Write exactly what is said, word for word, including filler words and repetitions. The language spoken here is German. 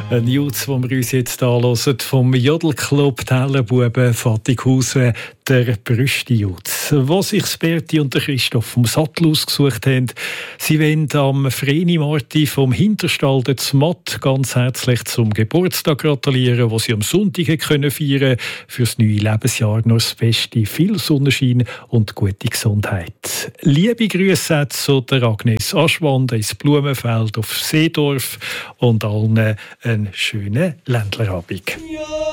Ein News, den wir uns jetzt anhören, vom Jodelclub Tellerbuben Fattighausen, der Brüsti-Jutz. Was sich Berti und der Christoph vom Sattel ausgesucht haben, sie wollen am Vreni Marti vom Hinterstall der Zmatt ganz herzlich zum Geburtstag gratulieren, wo sie am Sonntag können feiern. Fürs neue Lebensjahr noch das Beste, viel Sonnenschein und gute Gesundheit. Liebe Grüße zu der Agnes Aschwand ins Blumenfeld auf Seedorf und allen einen schönen Ländlerabend.